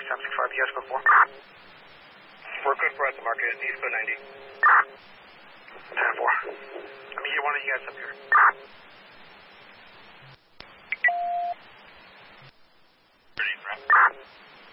765, you guys go 4. We're good for at the market, East Coast 90. 10-4. I mean, either one of you guys up here.